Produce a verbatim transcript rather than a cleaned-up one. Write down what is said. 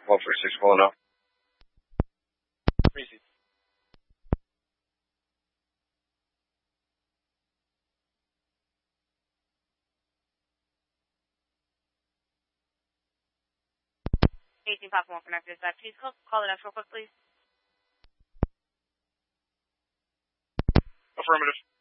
one four six calling up. Reese. eighteen Papa one for Nectar Dispatch. Please call, call it up real quick, please. Affirmative.